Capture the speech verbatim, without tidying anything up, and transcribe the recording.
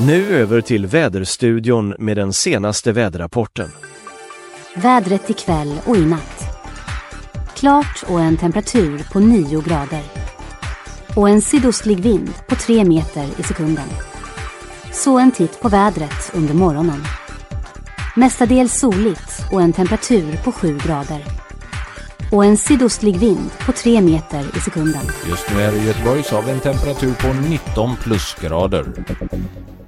Nu över till väderstudion med den senaste väderrapporten. Vädret ikväll och i natt. Klart och en temperatur på nio grader. Och en sydostlig vind på tre meter i sekunden. Så en titt på vädret under morgonen. Mestadels soligt och en temperatur på sju grader. Och en sydostlig vind på tre meter i sekunden. Just nu är det i Göteborg så har vi en temperatur på nitton plusgrader.